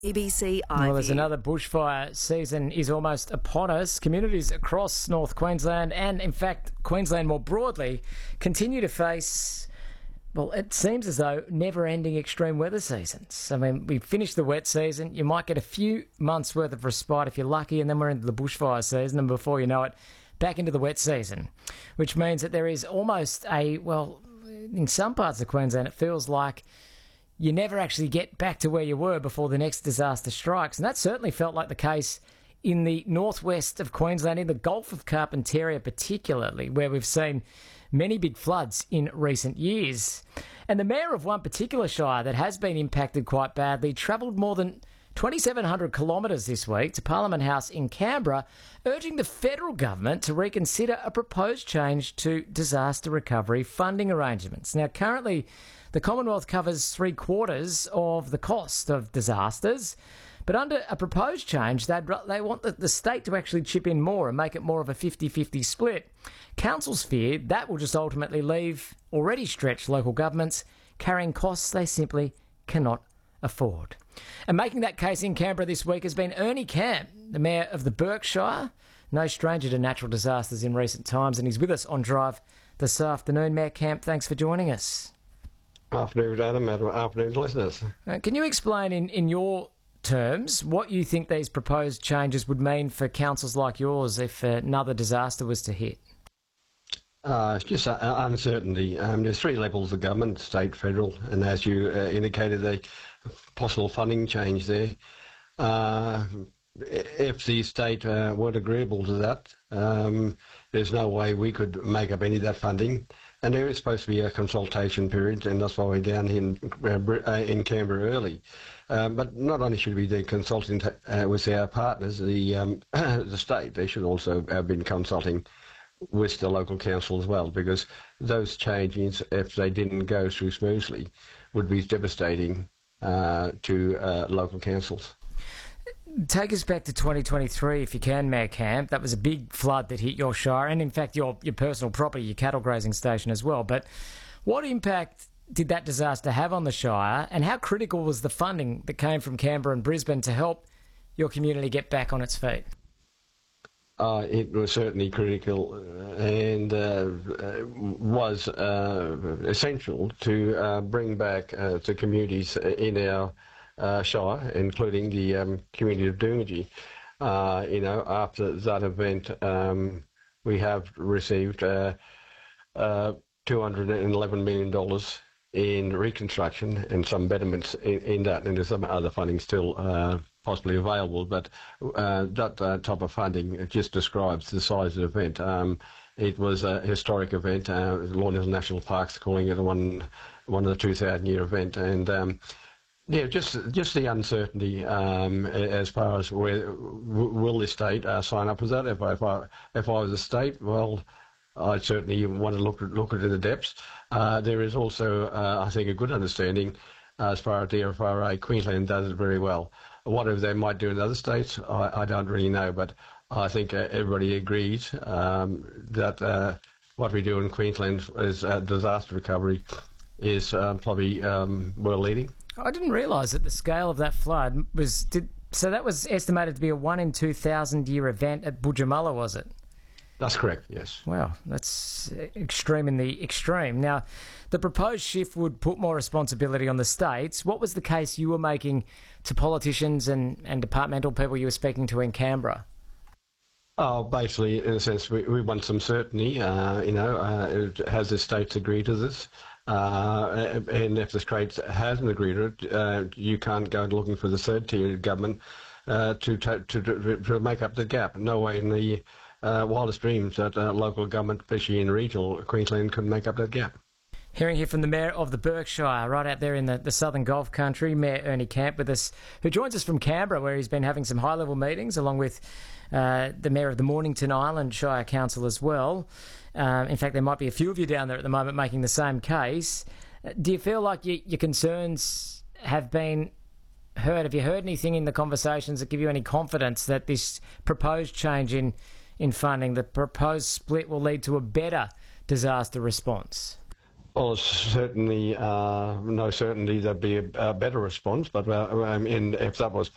ABC Well, as iView. another bushfire season is almost upon us, communities across North Queensland and, in fact, Queensland more broadly continue to face, well, it seems as though never-ending extreme weather seasons. I mean, we finished the wet season. You might get a few months' worth of respite if you're lucky, and then we're into the bushfire season, and before you know it, back into the wet season, which means that there is almost in some parts of Queensland, it feels like you never actually get back to where you were before the next disaster strikes. And that certainly felt like the case in the northwest of Queensland, in the Gulf of Carpentaria particularly, where we've seen many big floods in recent years. And the mayor of one particular shire that has been impacted quite badly travelled more than 2,700 kilometres this week to Parliament House in Canberra, urging the federal government to reconsider a proposed change to disaster recovery funding arrangements. Now, currently, the Commonwealth covers 3/4 of the cost of disasters, but under a proposed change, they want the state to actually chip in more and make it more of a 50-50 split. Councils fear that will just ultimately leave already stretched local governments carrying costs they simply cannot afford. And making that case in Canberra this week has been Ernie Camp, the mayor of the Berkshire, no stranger to natural disasters in recent times, and he's with us on Drive this afternoon. Mayor Camp, thanks for joining us. Afternoon, Adam. Afternoon, listeners. Can you explain in your terms what you think these proposed changes would mean for councils like yours if another disaster was to hit? It's just uncertainty. There's three levels of government: state, federal, and as you indicated, a possible funding change there. If the state weren't agreeable to that, there's no way we could make up any of that funding. And there is supposed to be a consultation period, and that's why we're down here in Canberra early. But not only should we be consulting with our partners, the state, they should also have been consulting with the local council as well, because those changes, if they didn't go through smoothly, would be devastating to local councils. Take us back to 2023, if you can, Mayor Camp. That was a big flood that hit your shire and, in fact, your personal property, your cattle grazing station as well. But what impact did that disaster have on the shire, and how critical was the funding that came from Canberra and Brisbane to help your community get back on its feet? It was certainly critical and was essential to bring back the communities in our shire, including the community of Doongajee. After that event, we have received $211 million in reconstruction and some betterments in that, and there's some other funding still possibly available, but that type of funding just describes the size of the event. It was a historic event. Lorne National Park's calling it one of the 2,000-year event, and just the uncertainty as far as will the state sign up with that. If I was a state, well, I'd certainly want to look at it in the depths. There is also, I think, a good understanding as far as the FRA. Queensland does it very well. Whatever they might do in other states, I don't really know, but I think everybody agrees that what we do in Queensland is disaster recovery is probably world leading. I didn't realise that the scale of that flood was... So that was estimated to be a 1 in 2,000 year event at Budjamala, was it? That's correct, yes. Wow, that's extreme in the extreme. Now, the proposed shift would put more responsibility on the states. What was the case you were making to politicians and departmental people you were speaking to in Canberra? Oh, basically, in a sense, we want some certainty. Has the states agreed to this? And if the states hasn't agreed to it, you can't go looking for the third-tier government to make up the gap. No way in the wildest dreams that local government, especially in regional Queensland, could make up that gap. Hearing here from the Mayor of the Berkshire, right out there in the southern Gulf country, Mayor Ernie Camp with us, who joins us from Canberra, where he's been having some high-level meetings, along with the Mayor of the Mornington Island Shire Council as well. In fact, there might be a few of you down there at the moment making the same case. Do you feel like your concerns have been heard? Have you heard anything in the conversations that give you any confidence that this proposed change in funding, the proposed split, will lead to a better disaster response? Well, certainly no certainty there'd be a better response, but if that was